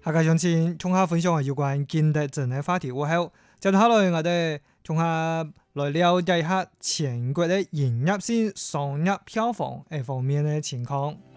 下個星期同下分享有關金德鎮嘅話題過後，接下來我哋同下來了解一下全國嘅營業性商業票房呢方面嘅情況。